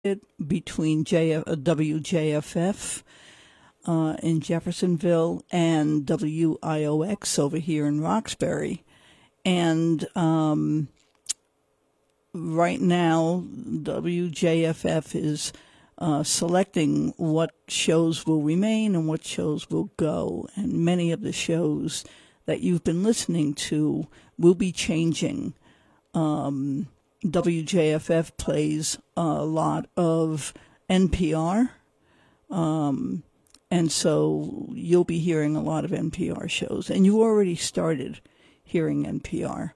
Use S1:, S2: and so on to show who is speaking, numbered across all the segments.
S1: between WJFF in Jeffersonville and WIOX over here in Roxbury. And right now, WJFF is selecting what shows will remain and what shows will go. And many of the shows that you've been listening to will be changing. WJFF plays a lot of NPR, and so you'll be hearing a lot of NPR shows. And you already started hearing NPR.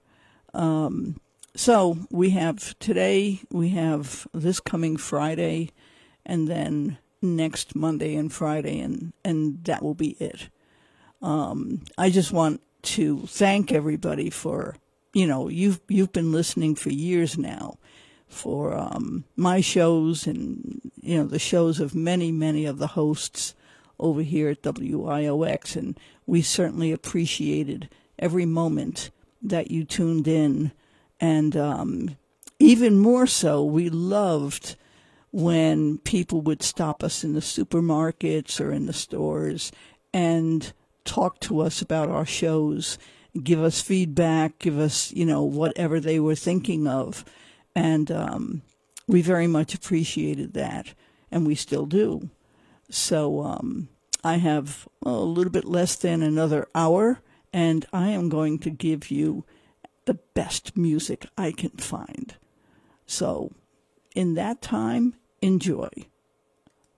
S1: So we have this coming Friday, and then next Monday and Friday, and that will be it. I just want to thank everybody for, you've been listening for years now for my shows and, the shows of many of the hosts over here at WIOX, and we certainly appreciated every moment that you tuned in. And even more so, we loved when people would stop us in the supermarkets or in the stores and talk to us about our shows, give us feedback, give us, whatever they were thinking of. And we very much appreciated that, and we still do. So I have a little bit less than another hour, and I am going to give you the best music I can find. So in that time, enjoy.